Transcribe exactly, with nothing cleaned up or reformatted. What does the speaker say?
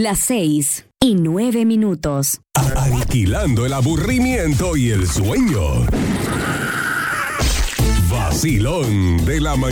Las seis y nueve minutos. Aniquilando el aburrimiento y el sueño. Vacilón de la mañana.